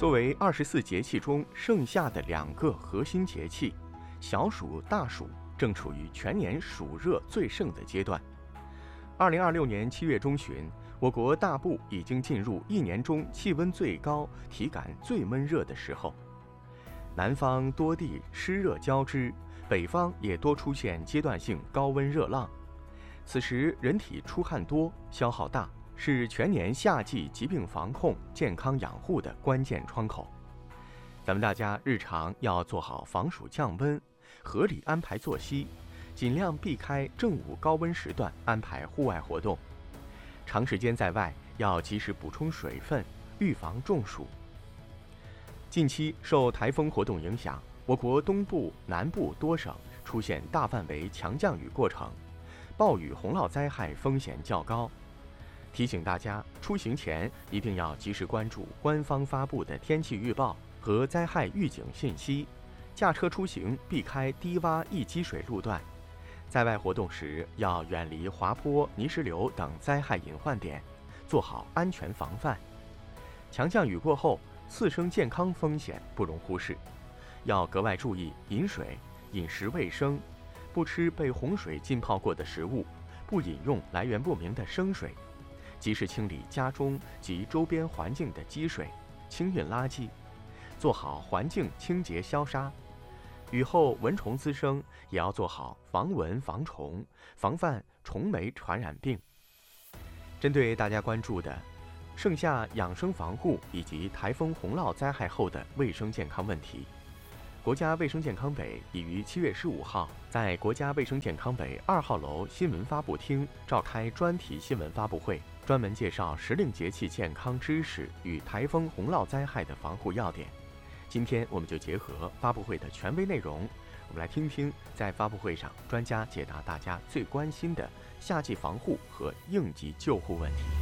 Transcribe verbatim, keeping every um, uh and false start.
作为二十四节气中盛夏的两个核心节气，小暑、大暑正处于全年暑热最盛的阶段。二零二六年七月中旬，我国大部已经进入一年中气温最高、体感最闷热的时候。南方多地湿热交织，北方也多出现阶段性高温热浪。此时人体出汗多，消耗大，是全年夏季疾病防控、健康养护的关键窗口。咱们大家日常要做好防暑降温，合理安排作息，尽量避开正午高温时段安排户外活动。长时间在外要及时补充水分，预防中暑。近期受台风活动影响，我国东部、南部多省出现大范围强降雨过程，暴雨洪涝灾害风险较高。提醒大家，出行前一定要及时关注官方发布的天气预报和灾害预警信息，驾车出行避开低洼易积水路段，在外活动时要远离滑坡、泥石流等灾害隐患点，做好安全防范。强降雨过后，次生健康风险不容忽视，要格外注意饮水、饮食卫生，不吃被洪水浸泡过的食物，不饮用来源不明的生水，及时清理家中及周边环境的积水，清运垃圾，做好环境清洁消杀。雨后蚊虫滋生，也要做好防蚊防虫，防范虫媒传染病。针对大家关注的盛夏养生防护以及台风洪涝灾害后的卫生健康问题，国家卫生健康委已于七月十五号在国家卫生健康委二号楼新闻发布厅召开专题新闻发布会，专门介绍时令节气健康知识与台风洪涝灾害的防护要点。今天我们就结合发布会的权威内容，我们来听听在发布会上专家解答大家最关心的夏季防护和应急救护问题。